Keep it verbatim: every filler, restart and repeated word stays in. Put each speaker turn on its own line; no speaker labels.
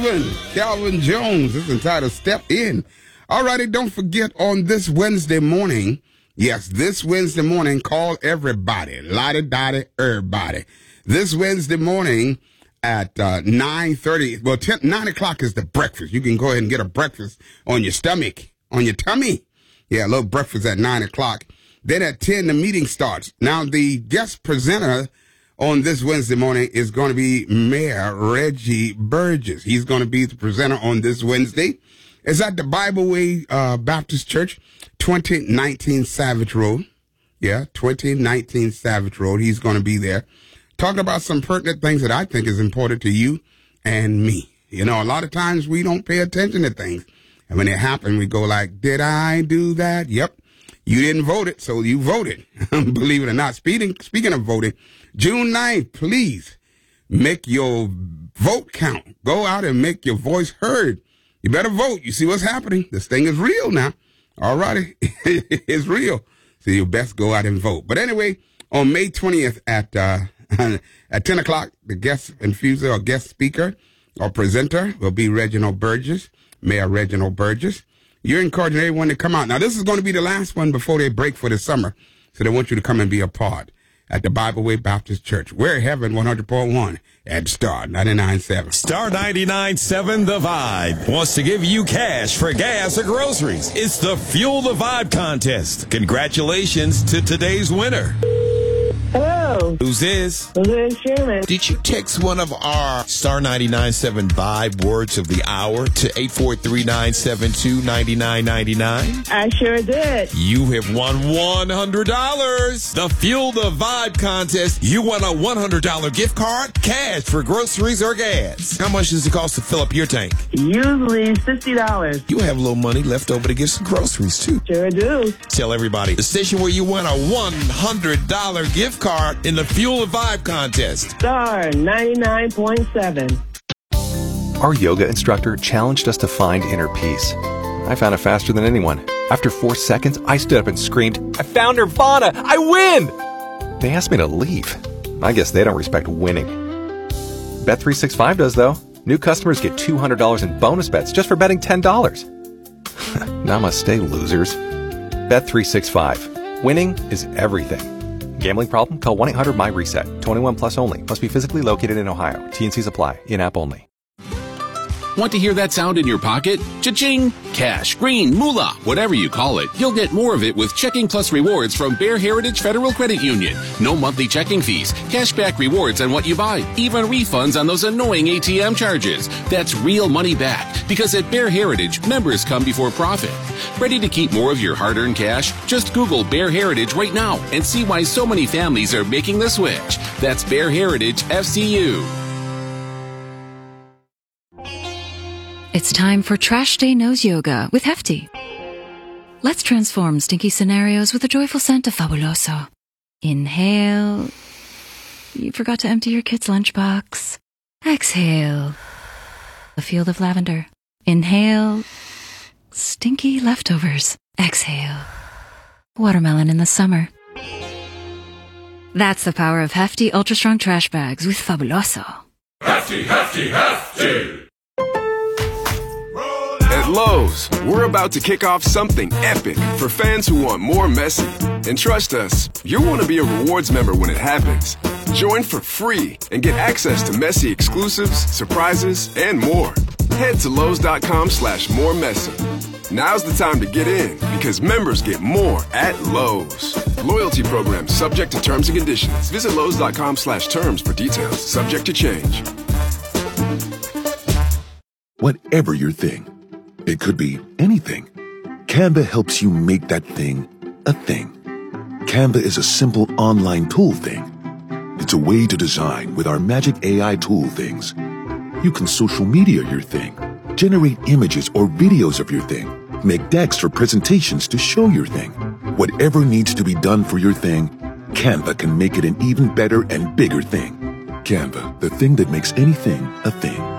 Calvin, Calvin Jones. It's entitled Step In. All righty, don't forget on this Wednesday morning, yes, this Wednesday morning, call everybody, lottie-dottie, everybody. This Wednesday morning at uh, nine thirty, well, ten, nine o'clock is the breakfast. You can go ahead and get a breakfast on your stomach, on your tummy. Yeah, a little breakfast at nine o'clock. Then at ten, the meeting starts. Now, the guest presenter on this Wednesday morning is going to be Mayor Reggie Burgess. He's going to be the presenter on this Wednesday. It's at the Bible Way uh, Baptist Church, twenty nineteen Savage Road. Yeah, twenty nineteen Savage Road. He's going to be there talking about some pertinent things that I think is important to you and me. You know, a lot of times we don't pay attention to things. And when it happens, we go like, did I do that? Yep. You didn't vote it, so you voted. Believe it or not. Speaking, speaking of voting, June ninth, please make your vote count. Go out and make your voice heard. You better vote. You see what's happening. This thing is real now. All righty. It's real. So you best go out and vote. But anyway, on May twentieth at uh, at ten o'clock, the guest infuser or guest speaker or presenter will be Reginald Burgess, Mayor Reginald Burgess. You're encouraging everyone to come out. Now, this is going to be the last one before they break for the summer. So they want you to come and be a part at the Bible Way Baptist Church. We're Heaven one hundred point one at Star ninety-nine point seven.
Star ninety-nine point seven The Vibe wants to give you cash for gas or groceries. It's the Fuel the Vibe contest. Congratulations to today's winner.
Hello.
Who's this?
This is Sherman.
Did you text one of our Star ninety-nine point seven Vibe words of the hour to eight four three nine seven two nine nine nine nine?
I sure did.
You have won one hundred dollars. The Fuel the Vibe contest. You won a one hundred dollars gift card, cash for groceries or gas. How much does it cost to fill up your tank?
Usually fifty dollars.
You have a little money left over to get some groceries, too.
Sure do.
Tell everybody, the station where you won a one hundred dollars gift card in the Fuel the Vibe contest.
Star ninety-nine point seven.
Our yoga instructor challenged us to find inner peace. I found it faster than anyone. After four seconds, I stood up and screamed, I found Nirvana! I win! They asked me to leave. I guess they don't respect winning. Bet three sixty-five does, though. New customers get two hundred dollars in bonus bets just for betting ten dollars. Namaste, losers. Bet three sixty-five. Winning is everything. Gambling problem? Call one eight hundred my reset. twenty-one plus only. Must be physically located in Ohio. T and Cs apply. In-app only.
Want to hear that sound in your pocket? Cha-ching! Cash, green, moolah, whatever you call it, you'll get more of it with Checking Plus rewards from Bear Heritage Federal Credit Union. No monthly checking fees, cashback rewards on what you buy, even refunds on those annoying A T M charges. That's real money back, because at Bear Heritage, members come before profit. Ready to keep more of your hard-earned cash? Just Google Bear Heritage right now and see why so many families are making the switch. That's Bear Heritage F C U.
It's time for Trash Day Nose Yoga with Hefty. Let's transform stinky scenarios with a joyful scent of Fabuloso. Inhale. You forgot to empty your kid's lunchbox. Exhale. A field of lavender. Inhale. Stinky leftovers. Exhale. Watermelon in the summer. That's the power of Hefty Ultra Strong Trash Bags with Fabuloso.
Hefty, Hefty, Hefty!
At Lowe's, we're about to kick off something epic for fans who want more messy. And trust us, you'll want to be a rewards member when it happens. Join for free and get access to messy exclusives, surprises, and more. Head to Lowe's.com slash more messy. Now's the time to get in because members get more at Lowe's. Loyalty program subject to terms and conditions. Visit Lowe's.com slash terms for details. Subject to change.
Whatever your thing, it could be anything. Canva helps you make that thing a thing. Canva is a simple online tool thing. It's a way to design with our magic A I tool things. You can social media your thing, generate images or videos of your thing, make decks for presentations to show your thing. Whatever needs to be done for your thing, Canva can make it an even better and bigger thing. Canva, the thing that makes anything a thing.